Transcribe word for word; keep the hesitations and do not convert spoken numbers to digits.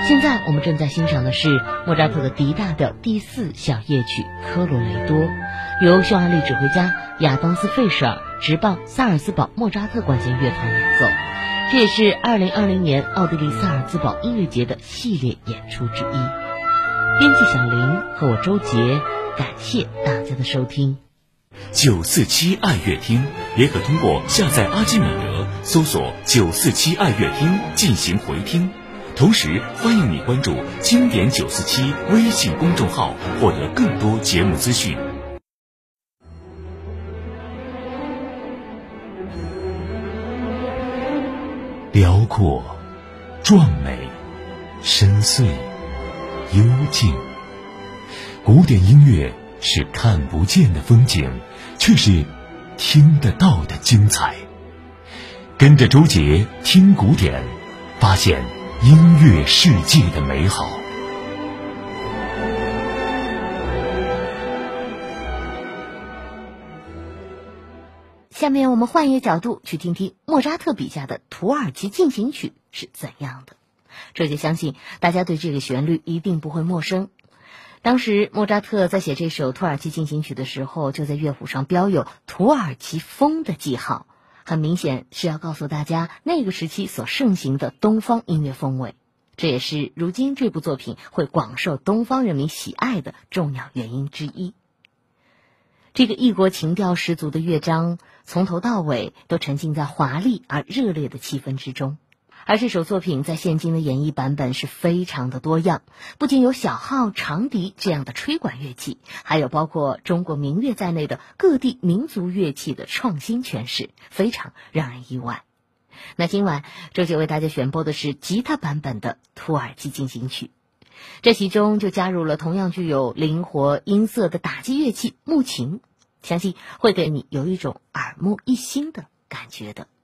现在我们正在欣赏的是莫扎特的 D 大调第四小夜曲《科罗雷多》，由匈牙利指挥家亚当斯·费舍尔执棒萨尔茨堡莫扎特管弦乐团演奏。这也是二零二零年奥地利萨尔茨堡音乐节的系列演出之一。编辑小林和我周杰，感谢大家的收听。 九四七爱乐厅联合通过下载阿基米德，搜索九四七爱乐厅进行回听。同时欢迎你关注经典九四七微信公众号，获得更多节目资讯。辽阔、壮美、深邃、幽静，古典音乐是看不见的风景，却是听得到的精彩。跟着周杰听古典，发现音乐世界的美好。 下面我们换一个角度去听听莫扎特笔下的土耳其进行曲是怎样的。周杰相信大家对这个旋律一定不会陌生。当时莫扎特在写这首土耳其进行曲的时候，就在乐谱上标有土耳其风的记号，很明显是要告诉大家那个时期所盛行的东方音乐风味。这也是如今这部作品会广受东方人民喜爱的重要原因之一。这个异国情调十足的乐章，从头到尾都沉浸在华丽而热烈的气氛之中。而这首作品在现今的演绎版本是非常的多样，不仅有小号、长笛这样的吹管乐器，还有包括中国民乐在内的各地民族乐器的创新诠释，非常让人意外。那今晚周姐为大家选播的是吉他版本的土耳其进行曲，这其中就加入了同样具有灵活音色的打击乐器木琴，相信会给你有一种耳目一新的感觉的。